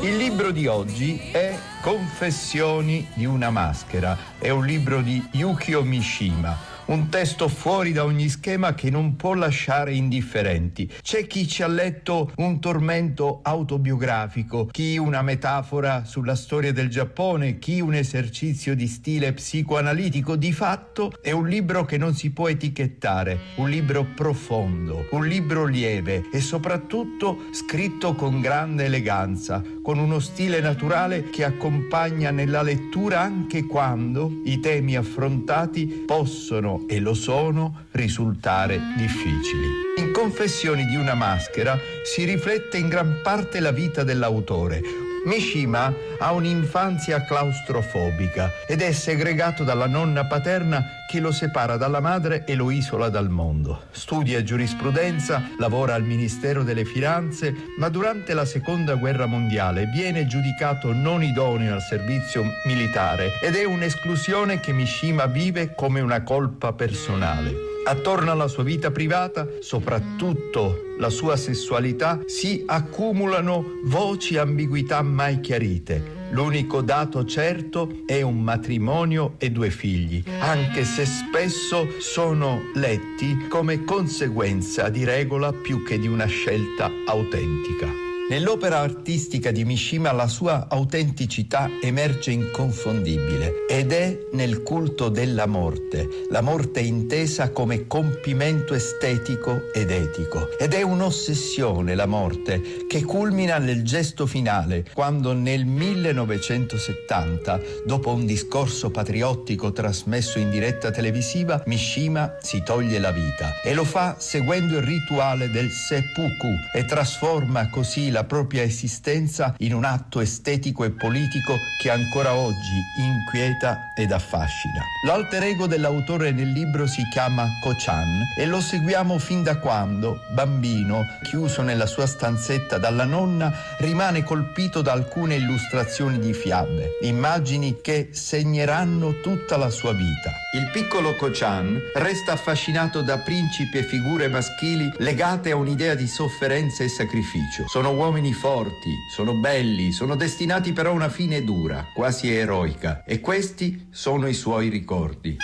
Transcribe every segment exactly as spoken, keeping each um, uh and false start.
Il libro di oggi è Confessioni di una maschera. È un libro di Yukio Mishima. Un testo fuori da ogni schema che non può lasciare indifferenti. C'è chi ci ha letto un tormento autobiografico, chi una metafora sulla storia del Giappone, chi un esercizio di stile psicoanalitico. Di fatto è un libro che non si può etichettare, un libro profondo, un libro lieve e soprattutto scritto con grande eleganza, con uno stile naturale che accompagna nella lettura anche quando i temi affrontati possono e lo sono risultare difficili. In Confessioni di una maschera si riflette in gran parte la vita dell'autore. Mishima ha un'infanzia claustrofobica ed è segregato dalla nonna paterna che lo separa dalla madre e lo isola dal mondo. Studia giurisprudenza, lavora al Ministero delle Finanze, ma durante la Seconda Guerra Mondiale viene giudicato non idoneo al servizio militare ed è un'esclusione che Mishima vive come una colpa personale. Attorno alla sua vita privata, soprattutto la sua sessualità, si accumulano voci e ambiguità mai chiarite. L'unico dato certo è un matrimonio e due figli, anche se spesso sono letti come conseguenza di regola più che di una scelta autentica. Nell'opera artistica di Mishima la sua autenticità emerge inconfondibile ed è nel culto della morte, la morte intesa come compimento estetico ed etico. Ed è un'ossessione la morte che culmina nel gesto finale, quando nel millenovecentosettanta, dopo un discorso patriottico trasmesso in diretta televisiva, Mishima si toglie la vita e lo fa seguendo il rituale del seppuku e trasforma così la propria esistenza in un atto estetico e politico che ancora oggi inquieta ed affascina. L'alter ego dell'autore nel libro si chiama Ko-chan e lo seguiamo fin da quando, bambino, chiuso nella sua stanzetta dalla nonna, rimane colpito da alcune illustrazioni di fiabe, immagini che segneranno tutta la sua vita. Il piccolo Ko-chan resta affascinato da principi e figure maschili legate a un'idea di sofferenza e sacrificio. Sono uomini forti, sono belli, sono destinati però a una fine dura, quasi eroica, e questi sono i suoi ricordi.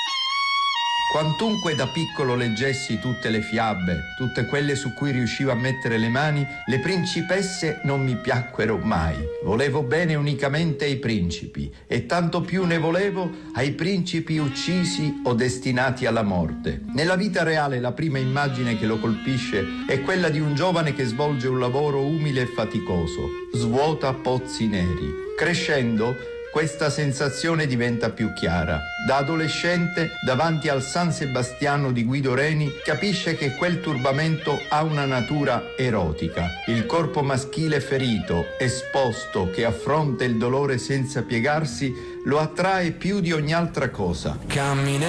Quantunque da piccolo leggessi tutte le fiabe, tutte quelle su cui riuscivo a mettere le mani, le principesse non mi piacquero mai. Volevo bene unicamente ai principi, e tanto più ne volevo ai principi uccisi o destinati alla morte. Nella vita reale la prima immagine che lo colpisce è quella di un giovane che svolge un lavoro umile e faticoso, svuota pozzi neri. Crescendo, questa sensazione diventa più chiara. Da adolescente, davanti al San Sebastiano di Guido Reni, capisce che quel turbamento ha una natura erotica. Il corpo maschile ferito, esposto, che affronta il dolore senza piegarsi, lo attrae più di ogni altra cosa. Cammine